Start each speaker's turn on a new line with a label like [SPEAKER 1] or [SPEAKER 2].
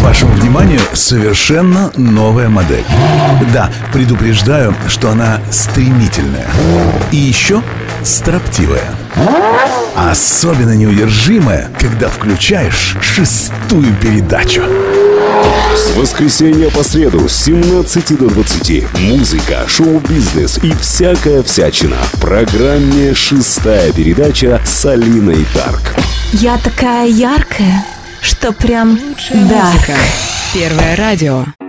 [SPEAKER 1] Вашему вниманию совершенно новая модель. Да, предупреждаю, что она стремительная. И еще строптивая. Особенно неудержимая, когда включаешь 6-ю передачу.
[SPEAKER 2] С воскресенья по среду с 17 до 20. Музыка, шоу-бизнес и всякая всячина. В программе «6-я передача» с Алиной Дарк.
[SPEAKER 3] Я такая яркая, что прям...
[SPEAKER 4] Лучшая музыка. Первое радио.